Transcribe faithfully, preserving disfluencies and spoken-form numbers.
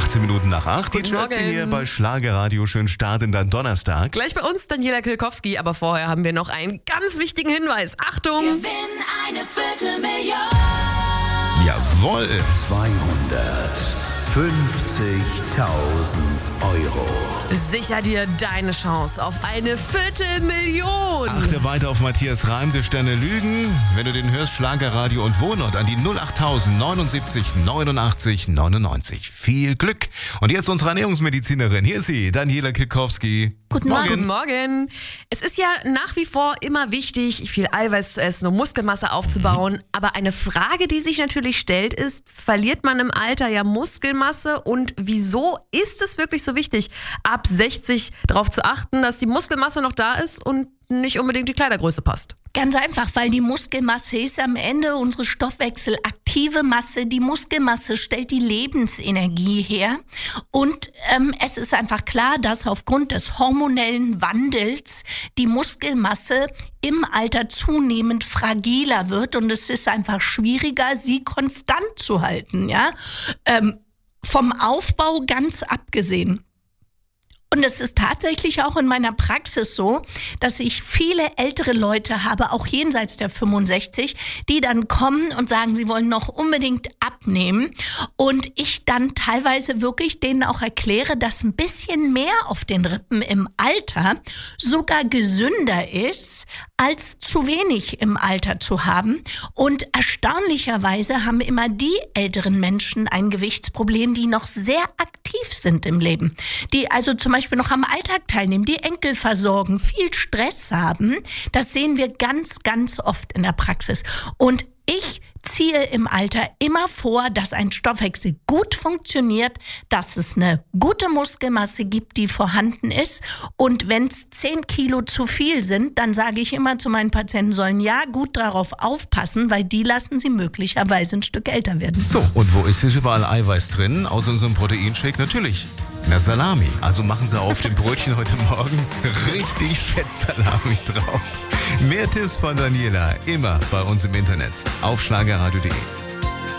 achtzehn Minuten nach acht. Die Guten Chelsea Morgen. hier bei Schlagerradio. Schönen Start in deinen Donnerstag. Gleich bei uns Daniela Kilkowski, aber vorher haben wir noch einen ganz wichtigen Hinweis. Achtung! Gewinn eine Viertelmillion. Jawohl. zweihundertfünfzigtausend Euro. Sicher dir deine Chance auf eine Viertelmillion. Achte weiter auf Matthias Reim, der Sterne lügen. Wenn du den hörst, Schlagerradio und Wohnort an die null achttausend neunundsiebzig neunundachtzig neunundneunzig. Viel Glück. Und jetzt unsere Ernährungsmedizinerin. Hier ist sie, Daniela Kilkowski. Guten Morgen. Guten Morgen. Es ist ja nach wie vor immer wichtig, viel Eiweiß zu essen, um Muskelmasse aufzubauen. Mhm. Aber eine Frage, die sich natürlich stellt, ist, verliert man im Alter ja Muskelmasse? Und wieso ist es wirklich so wichtig, ab sechzig darauf zu achten, dass die Muskelmasse noch da ist und nicht unbedingt die Kleidergröße passt? Ganz einfach, weil die Muskelmasse ist am Ende unsere stoffwechselaktive Masse. Die Muskelmasse stellt die Lebensenergie her. Und ähm, es ist einfach klar, dass aufgrund des hormonellen Wandels die Muskelmasse im Alter zunehmend fragiler wird. Und es ist einfach schwieriger, sie konstant zu halten. Ja? Ähm, vom Aufbau ganz abgesehen. Und es ist tatsächlich auch in meiner Praxis so, dass ich viele ältere Leute habe, auch jenseits der fünfundsechzig, die dann kommen und sagen, sie wollen noch unbedingt abnehmen. Und ich dann teilweise wirklich denen auch erkläre, dass ein bisschen mehr auf den Rippen im Alter sogar gesünder ist, als zu wenig im Alter zu haben. Und erstaunlicherweise haben immer die älteren Menschen ein Gewichtsproblem, die noch sehr aktiv sind im Leben. Die also zum Beispiel noch am Alltag teilnehmen, die Enkel versorgen, viel Stress haben. Das sehen wir ganz, ganz oft in der Praxis. Und ich ziehe im Alter immer vor, dass ein Stoffwechsel gut funktioniert, dass es eine gute Muskelmasse gibt, die vorhanden ist. Und wenn es zehn Kilo zu viel sind, dann sage ich immer zu meinen Patienten, sollen ja gut darauf aufpassen, weil die lassen sie möglicherweise ein Stück älter werden. So, und wo ist jetzt überall Eiweiß drin? Aus unserem Proteinshake natürlich. Na, Salami. Also machen Sie auf dem Brötchen heute Morgen richtig fett Salami drauf. Mehr Tipps von Daniela immer bei uns im Internet auf schlagerradio punkt de.